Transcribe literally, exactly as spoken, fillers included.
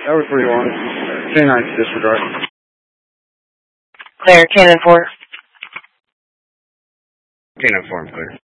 Tower three one. Canine to disregard. Clear, Cannon four. Canine four, I'm clear.